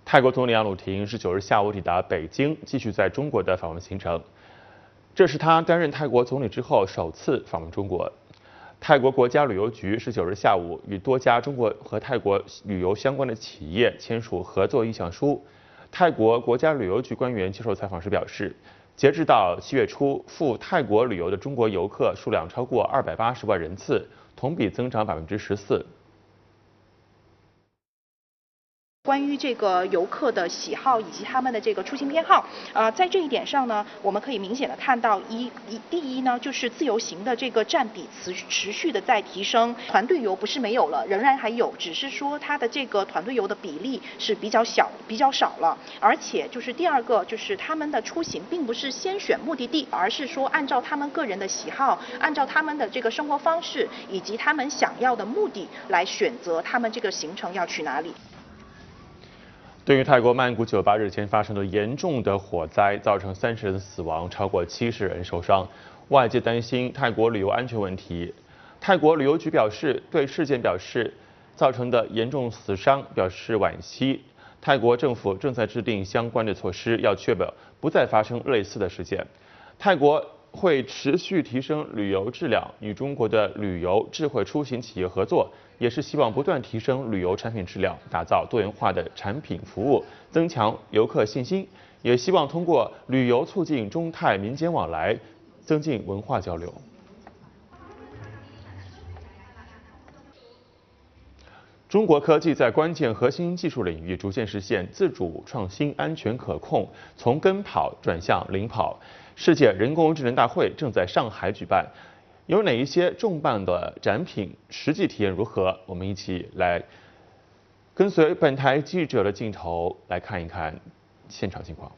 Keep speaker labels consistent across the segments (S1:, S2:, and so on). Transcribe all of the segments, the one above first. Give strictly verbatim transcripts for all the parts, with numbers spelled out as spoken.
S1: 泰国总理杨鲁廷十九日下午抵达北京，继续在中国的访问行程。这是他担任泰国总理之后首次访问中国。泰国国家旅游局十九日下午与多家中国和泰国旅游相关的企业签署合作意向书。泰国国家旅游局官员接受采访时表示，截至到七月初，赴泰国旅游的中国游客数量超过二百八十万人次，同比增长百分之十四。
S2: 关于这个游客的喜好以及他们的这个出行偏好，呃，在这一点上呢，我们可以明显的看到一一第一呢，就是自由行的这个占比持持续的在提升，团队游不是没有了，仍然还有，只是说它的这个团队游的比例是比较小、比较少了。而且就是第二个，就是他们的出行并不是先选目的地，而是说按照他们个人的喜好，按照他们的这个生活方式以及他们想要的目的来选择他们这个行程要去哪里。
S1: 对于泰国曼谷酒吧日前发生的严重的火灾，造成三十人死亡，超过七十人受伤，外界担心泰国旅游安全问题。泰国旅游局表示，对事件表示造成的严重死伤表示惋惜。泰国政府正在制定相关的措施，要确保不再发生类似的事件。泰国会持续提升旅游质量，与中国的旅游智慧出行企业合作，也是希望不断提升旅游产品质量，打造多元化的产品服务，增强游客信心，也希望通过旅游促进中泰民间往来，增进文化交流。中国科技在关键核心技术领域逐渐实现自主创新、安全可控，从跟跑转向领跑。世界人工智能大会正在上海举办，有哪一些重磅的展品？实际体验如何？我们一起来跟随本台记者的镜头来看一看现场情况。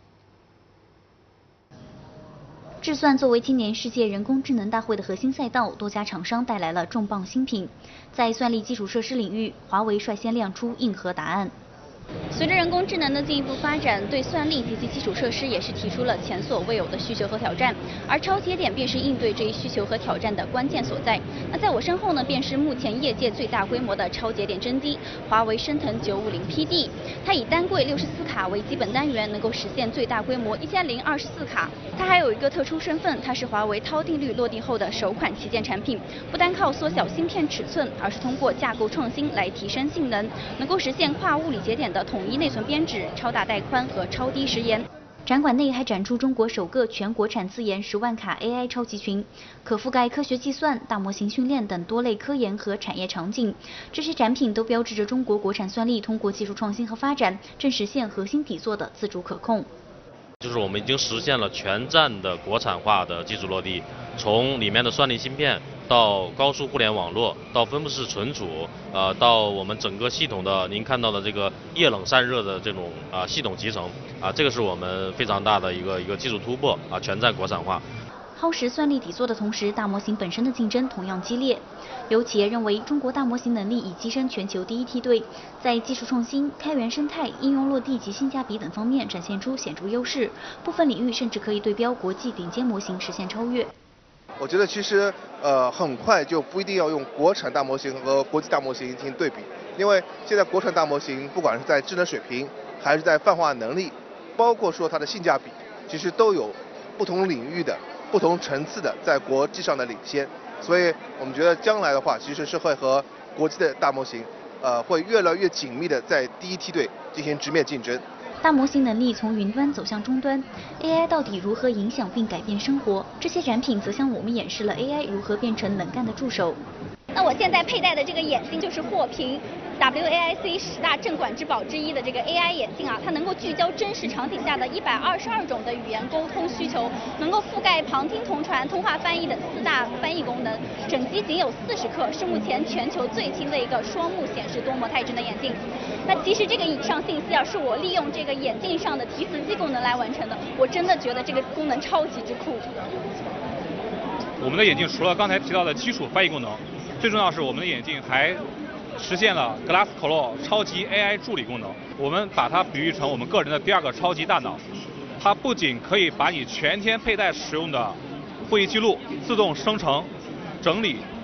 S3: 智算作为今年世界人工智能大会的核心赛道，多家厂商带来了重磅新品。在算力基础设施领域，华为率先亮出硬核答案。随着人工智能的进一步发展，对算力及其基础设施也是提出了前所未有的需求和挑战，而超节点便是应对这一需求和挑战的关键所在。那在我身后呢，便是目前业界最大规模的超节点真机华为升腾九五零 P D， 它以单柜六十四卡为基本单元，能够实现最大规模一千零二十四卡。它还有一个特殊身份，它是华为韬定律落地后的首款旗舰产品，不单靠缩小芯片尺寸，而是通过架构创新来提升性能，能够实现跨物理节点的统一内存编制、超大带宽和超低时延。展馆内还展出中国首个全国产自研十万卡 A I 超级群，可覆盖科学计算、大模型训练等多类科研和产业场景。这些展品都标志着中国国产算力通过技术创新和发展，正实现核心底座的自主可控。
S4: 就是我们已经实现了全站的国产化的技术落地，从里面的算力芯片到高速互联网络，到分布式存储，呃，到我们整个系统的您看到的这个液冷散热的这种啊、呃、系统集成啊、呃，这个是我们非常大的一个一个技术突破啊、呃，全站国产化。
S3: 夯实算力底座的同时，大模型本身的竞争同样激烈。有企业认为，中国大模型能力已跻身全球第一梯队，在技术创新、开源生态、应用落地及性价比等方面展现出显著优势，部分领域甚至可以对标国际顶尖模型实现超越。
S5: 我觉得其实呃很快就不一定要用国产大模型和国际大模型进行对比，因为现在国产大模型不管是在智能水平，还是在泛化能力，包括说它的性价比，其实都有不同领域的、不同层次的在国际上的领先。所以我们觉得将来的话，其实是会和国际的大模型，呃，会越来越紧密的在第一梯队进行直面竞争。
S3: 大模型能力从云端走向终端 ，A I 到底如何影响并改变生活？这些展品则向我们演示了 A I 如何变成能干的助手。
S6: 那我现在佩戴的这个眼镜就是获评 W A I C 十大镇馆之宝之一的这个 A I 眼镜啊，它能够聚焦真实场景下的一百二十二种的语言沟通需求，能够覆盖旁听同传、通话翻译等四大翻译功能。整机仅有四十克，是目前全球最轻的一个双目显示多模态真的眼镜。那其实这个以上信息啊，是我利用这个眼镜上的提词机功能来完成的，我真的觉得这个功能超级之酷。
S7: 我们的眼镜除了刚才提到的基础翻译功能，最重要是我们的眼镜还实现了 Glass Colo 超级 A I 助理功能。我们把它比喻成我们个人的第二个超级大脑，它不仅可以把你全天佩戴使用的会议记录自动生成、整理、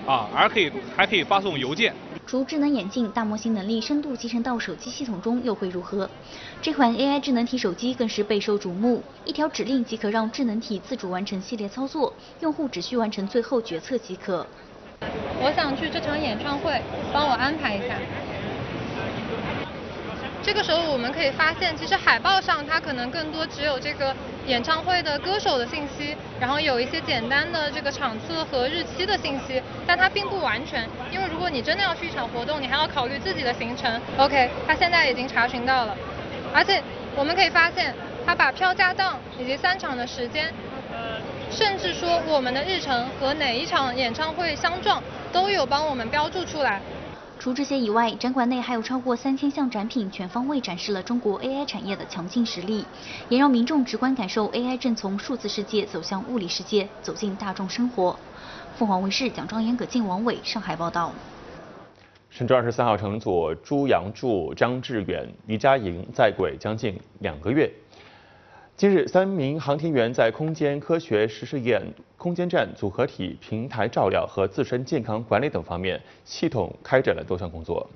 S7: 啊，而可以还可以发送邮件。
S3: 除智能眼镜，大模型能力深度集成到手机系统中又会如何？这款 A I 智能体手机更是备受瞩目，一条指令即可让智能体自主完成系列操作，用户只需完成最后决策即可。
S8: 我想去这场演唱会，帮我安排一下。这个时候我们可以发现，其实海报上它可能更多只有这个演唱会的歌手的信息，然后有一些简单的这个场次和日期的信息，但它并不完全，因为如果你真的要去一场活动，你还要考虑自己的行程。OK， 它现在已经查询到了，而且我们可以发现，它把票价档以及三场的时间，甚至说我们的日程和哪一场演唱会相撞，都有帮我们标注出来。
S3: 除这些以外，展馆内还有超过三千项展品，全方位展示了中国 A I 产业的强劲实力，也让民众直观感受 A I 正从数字世界走向物理世界，走进大众生活。凤凰卫视蒋庄严、葛静、王伟上海报道。
S1: 神舟二十三号乘组朱杨柱、张志远、黎佳莹在轨将近两个月。今日，三名航天员在空间科学实试验、空间站组合体平台照料和自身健康管理等方面，系统开展了多项工作。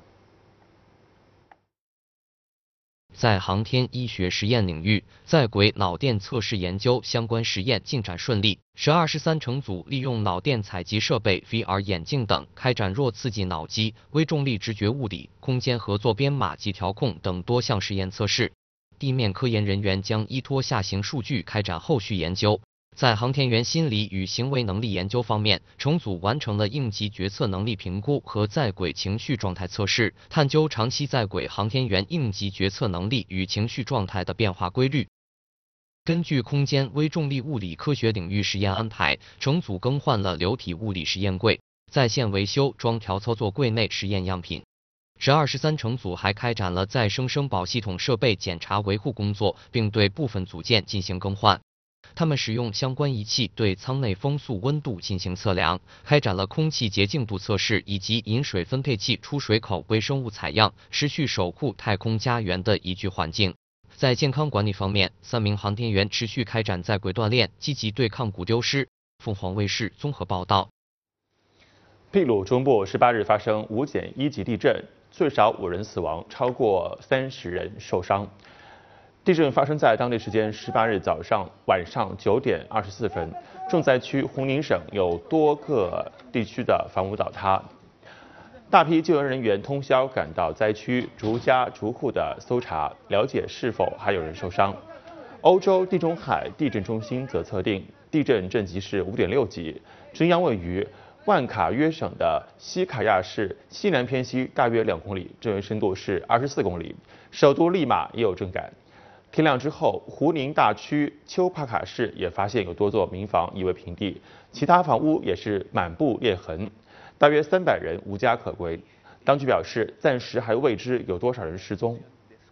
S9: 在航天医学实验领域，在轨脑电测试研究相关实验进展顺利。神二十三乘组利用脑电采集设备、V R 眼镜等，开展弱刺激脑机、微重力直觉物理、空间合作编码及调控等多项实验测试。地面科研人员将依托下行数据开展后续研究。在航天员心理与行为能力研究方面，乘组完成了应急决策能力评估和在轨情绪状态测试，探究长期在轨航天员应急决策能力与情绪状态的变化规律。根据空间微重力物理科学领域实验安排，乘组更换了流体物理实验柜，在线维修装调操作柜内实验样品。神二十三乘组还开展了再生生保系统设备检查维护工作，并对部分组件进行更换。他们使用相关仪器对舱内风速温度进行测量，开展了空气洁净度测试以及饮水分配器出水口微生物采样，持续守护太空家园的宜居环境。在健康管理方面，三名航天员持续开展在轨锻炼，积极对抗骨丢失。凤凰卫视综合报道。
S1: 秘鲁中部十八日发生五点一级地震，最少五人死亡，超过三十人受伤。地震发生在当地时间十八日早上晚上九点二十四分，重灾区湖宁省有多个地区的房屋倒塌，大批救援人员通宵赶到灾区，逐家逐户的搜查，了解是否还有人受伤。欧洲地中海地震中心则测定地震震级是五点六级，震央位于万卡约省的西卡亚市西南偏西大约两公里，震源深度是二十四公里，首都利马也有震感。天亮之后，湖宁大区丘帕卡市也发现有多座民房夷为平地，其他房屋也是满布裂痕，大约三百人无家可归。当局表示，暂时还未知有多少人失踪。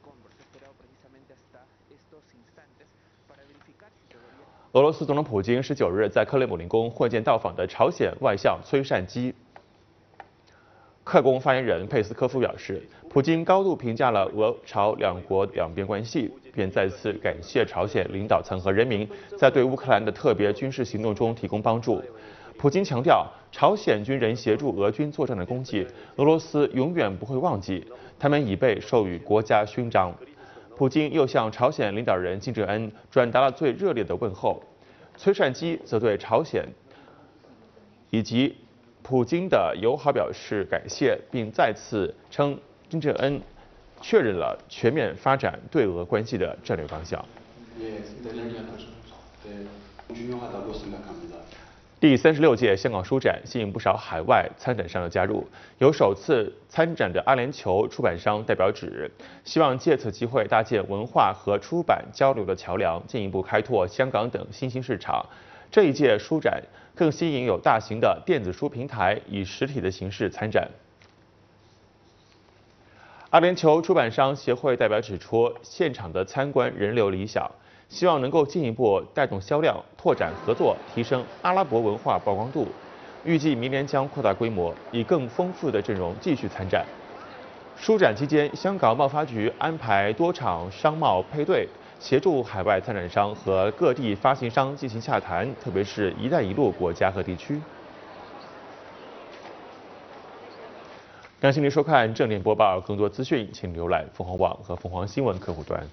S1: 俄罗斯总统普京十九日在克里姆林宫会见到访的朝鲜外相崔善基。克宫发言人佩斯科夫表示，普京高度评价了俄朝两国两边关系，并再次感谢朝鲜领导层和人民在对乌克兰的特别军事行动中提供帮助。普京强调，朝鲜军人协助俄军作战的功绩，俄罗斯永远不会忘记，他们已被授予国家勋章。普京又向朝鲜领导人金正恩转达了最热烈的问候。崔善基则对朝鲜以及普京的友好表示感谢，并再次称金正恩确认了全面发展对俄关系的战略方向。第三十六届香港书展吸引不少海外参展商的加入，有首次参展的阿联酋出版商代表指，希望借此机会搭建文化和出版交流的桥梁，进一步开拓香港等新兴市场。这一届书展更吸引有大型的电子书平台以实体的形式参展。阿联酋出版商协会代表指出，现场的参观人流理想，希望能够进一步带动销量，拓展合作，提升阿拉伯文化曝光度。预计明年将扩大规模，以更丰富的阵容继续参展。书展期间，香港贸发局安排多场商贸配对，协助海外参展商和各地发行商进行洽谈，特别是一带一路国家和地区。 感谢您收看正点播报，更多资讯请浏览凤凰网和凤凰新闻客户端。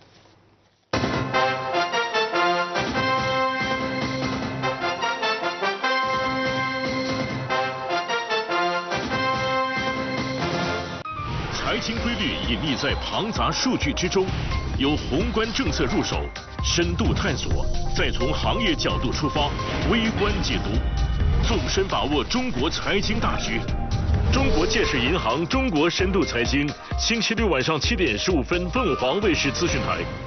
S10: 财经规律隐匿在庞杂数据之中，由宏观政策入手，深度探索，再从行业角度出发，微观解读，纵深把握中国财经大局。中国建设银行中国深度财经，星期六晚上七点十五分，凤凰卫视资讯台。